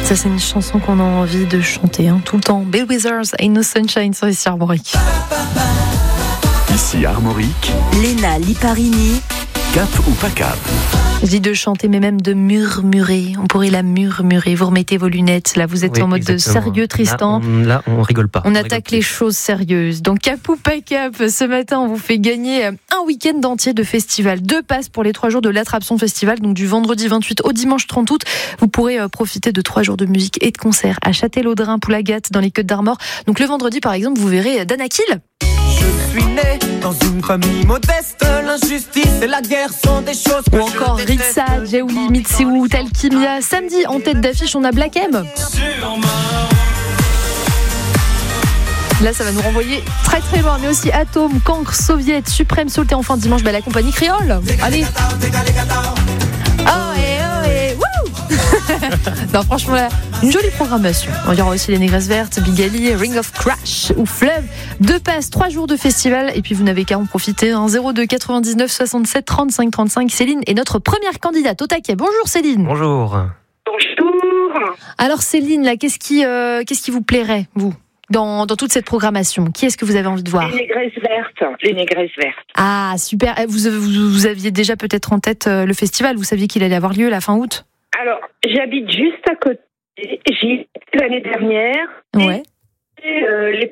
Ça, c'est une chanson qu'on a envie de chanter tout le temps. Bill Withers, Ain't No Sunshine sur ici Armorique. Ici Armorique. Léna Liparini. Cap ou pas cap? Je dis de chanter, mais même de murmurer. On pourrait la murmurer. Vous remettez vos lunettes. Là, vous êtes en mode exactement. Sérieux, Tristan. Là, on rigole pas. On attaque les choses sérieuses. Donc, cap ou pas cap, ce matin, on vous fait gagner un week-end entier de festival. 2 passes pour les 3 jours de l'Attrape-Son Festival. Donc, du vendredi 28 au dimanche 30 août. Vous pourrez profiter de 3 jours de musique et de concerts à Châtellerault, Poulagat, dans les Côtes d'Armor. Donc, le vendredi, par exemple, vous verrez Danakil. Je suis né dans une famille modeste, l'injustice et la guerre sont des choses que Ou encore Ritza, Jaouli, Mitsu, Talkimia. Samedi, en tête d'affiche, on a Black M. Là, ça va nous renvoyer très très loin. Mais aussi Atome, Cancre, Soviet, Suprême, Sault et enfin dimanche, la compagnie créole. Allez. Non, franchement, là, une jolie programmation. Il y aura aussi les Négresses Vertes, Big Ali, Ring of Crash ou Fleuve. 2 passes, 3 jours de festival. Et puis, vous n'avez qu'à en profiter. 02 99 67 35 35. Céline est notre première candidate au taquet. Bonjour, Céline. Bonjour. Bonjour. Alors, Céline, là, qu'est-ce qui vous plairait, vous, dans toute cette programmation? Qui est-ce que vous avez envie de voir? Les Négresses Vertes. Ah, super. Vous aviez déjà peut-être en tête le festival. Vous saviez qu'il allait avoir lieu la fin août? Alors, j'habite juste à côté. J'y étais l'année dernière. Ouais. Et,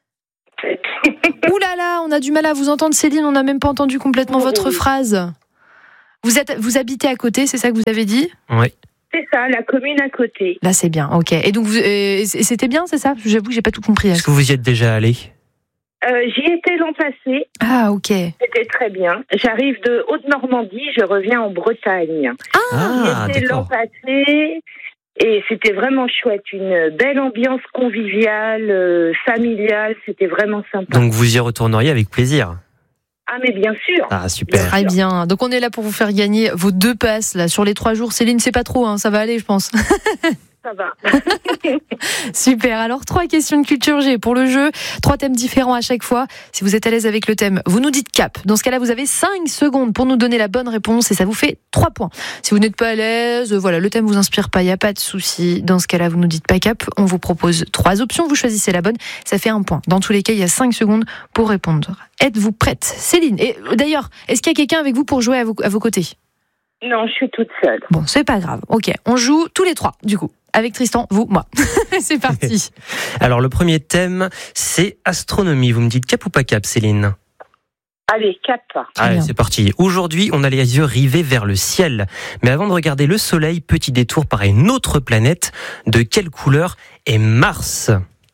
Ouh là là, on a du mal à vous entendre, Céline. On n'a même pas entendu complètement votre phrase. Vous habitez à côté, c'est ça que vous avez dit? Oui. C'est ça, la commune à côté. Là, c'est bien, ok. Et donc, c'était bien, c'est ça? J'avoue que j'ai pas tout compris. Est-ce que vous y êtes déjà allé? J'y étais l'an passé. Ah, ok. C'était très bien. J'arrive de Haute-Normandie, je reviens en Bretagne. Ah, J'y étais l'an d'accord. passé et c'était vraiment chouette. Une belle ambiance conviviale, familiale. C'était vraiment sympa. Donc vous y retourneriez avec plaisir? Ah, mais bien sûr. Ah, super. Très bien. Donc, on est là pour vous faire gagner vos 2 passes là, sur les 3 jours. Céline, c'est pas trop, ça va aller, je pense. Ça va. Super. Alors, 3 questions de culture G pour le jeu. 3 thèmes différents à chaque fois. Si vous êtes à l'aise avec le thème, vous nous dites cap. Dans ce cas-là, vous avez 5 secondes pour nous donner la bonne réponse et ça vous fait 3 points. Si vous n'êtes pas à l'aise, voilà, le thème vous inspire pas, il n'y a pas de souci. Dans ce cas-là, vous nous dites pas cap. On vous propose 3 options. Vous choisissez la bonne. Ça fait 1 point. Dans tous les cas, il y a 5 secondes pour répondre. Êtes-vous prête, Céline? Et d'ailleurs, est-ce qu'il y a quelqu'un avec vous pour jouer à vos côtés? Non, je suis toute seule. Bon, c'est pas grave. Ok, on joue tous les 3, du coup. Avec Tristan, vous, moi. C'est parti. Alors, le premier thème, c'est astronomie. Vous me dites cap ou pas cap, Céline? Allez, cap. Allez, bien. c'est parti. Aujourd'hui, on a les yeux rivés vers le ciel. Mais avant de regarder le soleil, petit détour par une autre planète. De quelle couleur est Mars?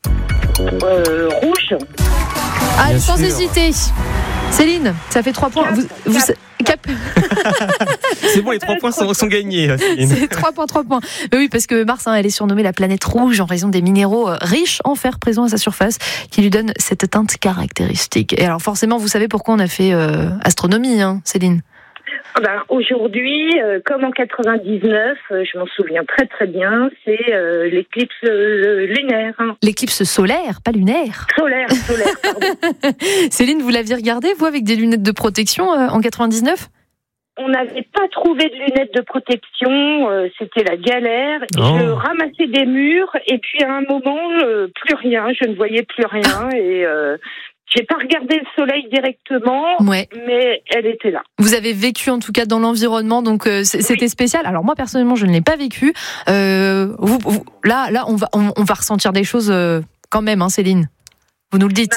Rouge. Ah, Bien sans sûr. hésiter. Céline, ça fait 3 points. Cap. C'est bon, les 3 points sont gagnés, Céline. C'est 3 points, 3 points. Mais oui, parce que Mars, elle est surnommée la planète rouge en raison des minéraux riches en fer présents à sa surface qui lui donnent cette teinte caractéristique. Et alors forcément, vous savez pourquoi on a fait astronomie, Céline? Aujourd'hui, comme en 99, je m'en souviens très très bien, c'est l'éclipse lunaire. L'éclipse solaire, pas lunaire. Solaire, pardon. Céline, vous l'aviez regardé, vous, avec des lunettes de protection en 99? On n'avait pas trouvé de lunettes de protection, c'était la galère. Oh. Je ramassais des murs et puis à un moment, plus rien, je ne voyais plus rien et j'ai pas regardé le soleil directement, Ouais. mais elle était là. Vous avez vécu en tout cas dans l'environnement, donc c'était spécial. Alors moi personnellement, je ne l'ai pas vécu. Là, on va ressentir des choses quand même, Céline. Vous nous le dites.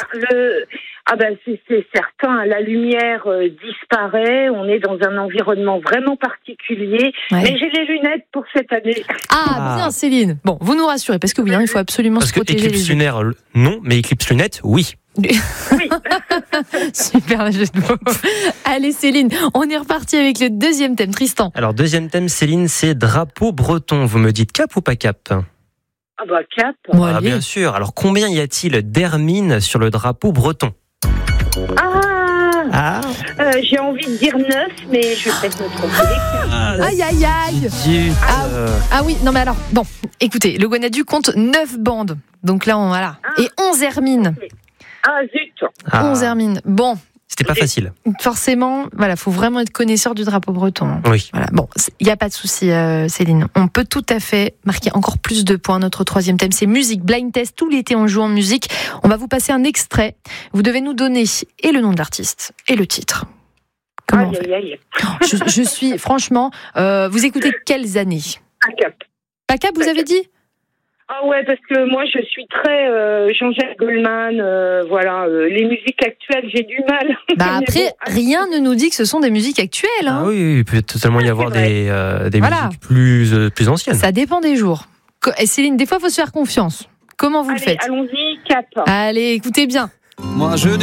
C'est certain, la lumière disparaît, on est dans un environnement vraiment particulier, Ouais. mais j'ai les lunettes pour cette année. Ah, bien Céline. Bon, vous nous rassurez, parce que oui, il faut absolument Parce se que protéger éclipse les yeux. lunaire, non, mais éclipse lunette, oui. Oui. Super, jeu de mots. Allez Céline, on est reparti avec le deuxième thème, Tristan. Alors, deuxième thème, Céline, c'est drapeau breton. Vous me dites cap ou pas cap? Cap. Bon, Ah, allez. bien sûr. Alors, combien y a-t-il d'hermines sur le drapeau breton? J'ai envie de dire 9, mais je vais peut-être me tromper. Aïe, aïe, aïe. Zut. Ah oui, non mais alors, bon, écoutez, le Guanadu compte 9 bandes. Donc là, voilà. Et 11 hermines. Ah, zut. 11 hermines. Bon, C'était pas facile. Forcément, voilà, faut vraiment être connaisseur du drapeau breton. Oui. Voilà. Bon, il n'y a pas de souci, Céline. On peut tout à fait marquer encore plus de points. Notre troisième thème, c'est musique. Blind test. Tout l'été, on joue en musique. On va vous passer un extrait. Vous devez nous donner et le nom de l'artiste et le titre. Comment on fait ? Je suis, franchement, vous écoutez quelles années ? PACAP. PACAP, vous avez dit ? Ah ouais, parce que moi je suis très Jean-Jacques Goldman, voilà, les musiques actuelles, j'ai du mal. Bah après, rien ne nous dit que ce sont des musiques actuelles. Hein. Ah oui, il peut totalement y avoir des Voilà. musiques plus anciennes. Ça dépend des jours. Et Céline, des fois, il faut se faire confiance. Comment vous le faites ? Allons-y, Cap. Allez, écoutez bien. Moi je